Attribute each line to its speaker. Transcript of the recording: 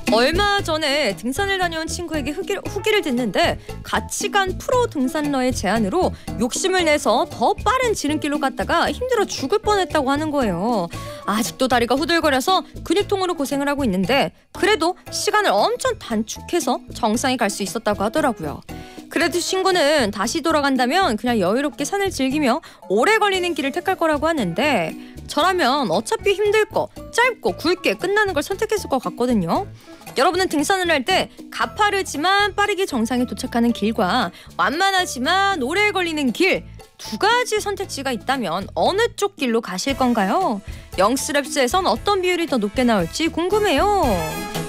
Speaker 1: 얼마 전에 등산을 다녀온 친구에게 후기를 듣는데 같이 간 프로 등산러의 제안으로 욕심을 내서 더 빠른 지름길로 갔다가 힘들어 죽을 뻔했다고 하는 거예요. 아직도 다리가 후들거려서 근육통으로 고생을 하고 있는데 그래도 시간을 엄청 단축해서 정상에 갈 수 있었다고 하더라고요. 그래도 친구는 다시 돌아간다면 그냥 여유롭게 산을 즐기며 오래 걸리는 길을 택할 거라고 하는데 저라면 어차피 힘들 거 짧고 굵게 끝나는 걸 선택했을 것 같거든요. 여러분은 등산을 할 때 가파르지만 빠르게 정상에 도착하는 길과 완만하지만 오래 걸리는 길 두 가지 선택지가 있다면 어느 쪽 길로 가실 건가요? 영스랩스에선 어떤 비율이 더 높게 나올지 궁금해요.